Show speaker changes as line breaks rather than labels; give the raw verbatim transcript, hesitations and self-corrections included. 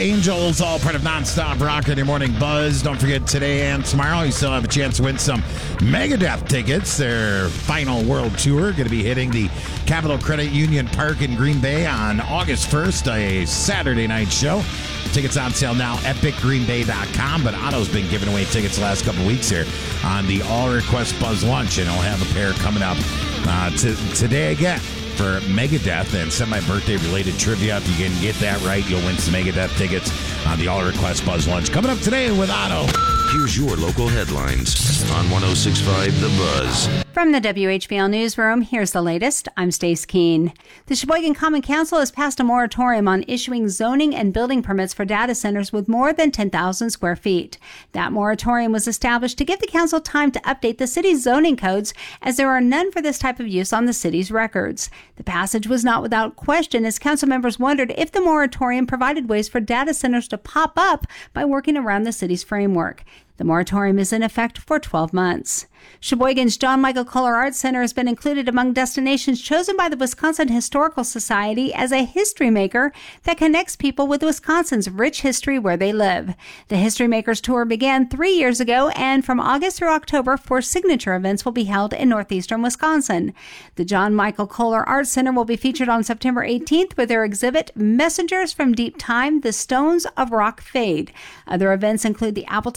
Angels, all part of Nonstop Rock in your morning buzz. Don't forget, today and tomorrow, you still have a chance to win some Megadeth tickets. Their final world tour going to be hitting the Capital Credit Union Park in Green Bay on August first, a Saturday night show. Tickets on sale now, epic green bay dot com, but Otto's been giving away tickets the last couple of weeks here on the All Request Buzz Lunch, and I'll have a pair coming up uh, t- today again for Megadeth and semi-birthday related trivia. If you can get that right, you'll win some Megadeth tickets on the All Request Buzz Lunch. Coming up today with Otto.
Here's your local headlines on one oh six point five The Buzz.
From the W H B L Newsroom, here's the latest. I'm Stace Keene. The Sheboygan Common Council has passed a moratorium on issuing zoning and building permits for data centers with more than ten thousand square feet. That moratorium was established to give the council time to update the city's zoning codes, as there are none for this type of use on the city's records. The passage was not without question, as council members wondered if the moratorium provided ways for data centers to pop up by working around the city's framework. The moratorium is in effect for twelve months. Sheboygan's John Michael Kohler Arts Center has been included among destinations chosen by the Wisconsin Historical Society as a history maker that connects people with Wisconsin's rich history where they live. The History Makers Tour began three years ago, and from August through October, four signature events will be held in northeastern Wisconsin. The John Michael Kohler Arts Center will be featured on September eighteenth with their exhibit, Messengers from Deep Time, The Stones of Rock Fade. Other events include the Appleton